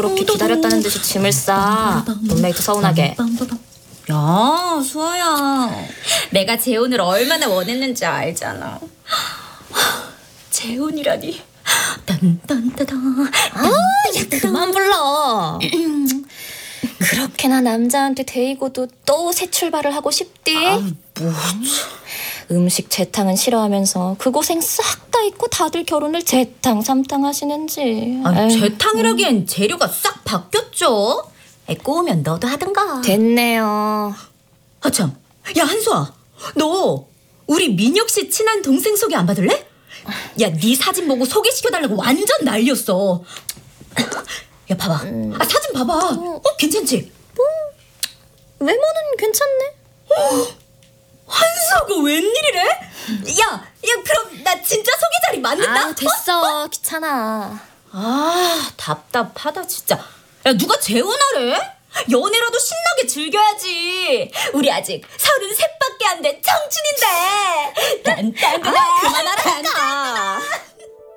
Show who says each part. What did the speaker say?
Speaker 1: 그렇게 기다렸다는 듯이 짐을 싸. 룸메이트 서운하게.
Speaker 2: 야, 수아야. 내가 재혼을 얼마나 원했는지 알잖아. 재혼이라니. 딴딴따단.
Speaker 1: 야, 그만 불러. 그렇게나 남자한테 데이고도 또 새 출발을 하고 싶디? 음식 재탕은 싫어하면서 그 고생 싹 다 잊고 다들 결혼을 재탕 삼탕 하시는지.
Speaker 2: 재탕이라기엔 재료가 싹 바뀌었죠. 꼬우면 너도 하든가.
Speaker 1: 됐네요.
Speaker 2: 참. 야, 한수아. 너 우리 민혁 씨 친한 동생 소개 안 받을래? 야, 네 사진 보고 소개시켜달라고 완전 난리였어. 야, 봐봐. 사진 봐봐. 괜찮지?
Speaker 1: 외모는 괜찮네.
Speaker 2: 한수아, 그 웬일이래? 야, 그럼 나 진짜 소개 자리 만든다?
Speaker 1: 됐어. 귀찮아.
Speaker 2: 답답하다 진짜. 야, 누가 재혼하래? 연애라도 신나게 즐겨야지. 우리 아직 33밖에 안 된 청춘인데. 딴딴그래.